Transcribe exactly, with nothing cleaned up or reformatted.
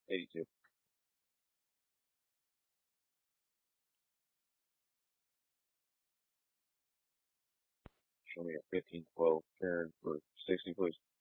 eighty-two. Show me a fifteen twelve Karen for sixty, please.